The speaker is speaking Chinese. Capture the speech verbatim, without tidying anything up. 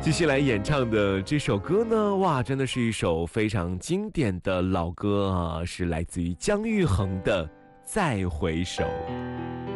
接下来演唱的这首歌呢，哇，真的是一首非常经典的老歌啊，是来自于姜育恒的《再回首》。